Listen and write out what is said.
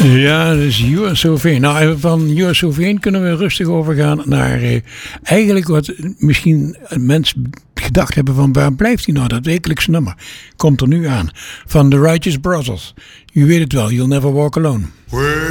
Ja, dus USOV. Nou, van USOV kunnen we rustig overgaan naar eigenlijk wat misschien mensen gedacht hebben van waar blijft hij nou, dat wekelijkse nummer. Komt er nu aan. Van The Righteous Brothers. U weet het wel, You'll Never Walk Alone.